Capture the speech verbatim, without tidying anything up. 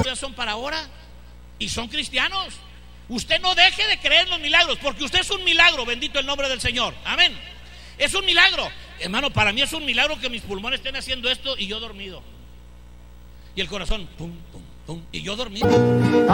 todavía son para ahora y son cristianos. Usted no deje de creer en los milagros, porque usted es un milagro, bendito el nombre del Señor, amén. Es un milagro, hermano. Para mí es un milagro que mis pulmones estén haciendo esto y yo dormido, y el corazón pum, pum, pum, y yo dormido.